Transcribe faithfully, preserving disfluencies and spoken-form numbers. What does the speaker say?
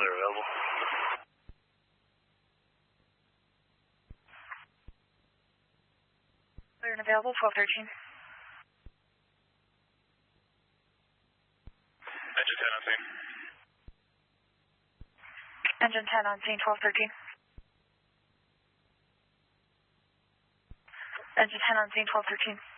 clear available. Clear and available, twelve thirteen. Engine ten on scene. Engine ten on scene, twelve thirteen. Engine ten on scene, twelve thirteen.